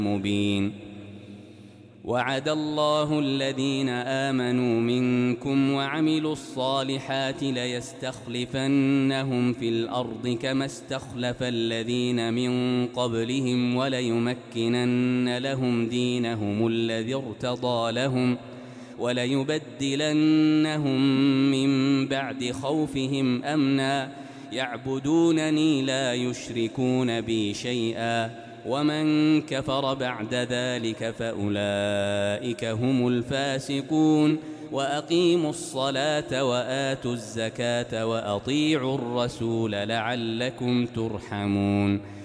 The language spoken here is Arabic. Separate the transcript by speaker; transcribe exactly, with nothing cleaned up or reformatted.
Speaker 1: مبين. وعد الله الذين آمنوا منكم وعملوا الصالحات ليستخلفنهم في الأرض كما استخلف الذين من قبلهم وليمكنن لهم دينهم الذي ارتضى لهم وليبدلنهم من بعد خوفهم أمنا يعبدونني لا يشركون بي شيئا ومن كفر بعد ذلك فأولئك هم الفاسقون. وأقيموا الصلاة وآتوا الزكاة وأطيعوا الرسول لعلكم ترحمون.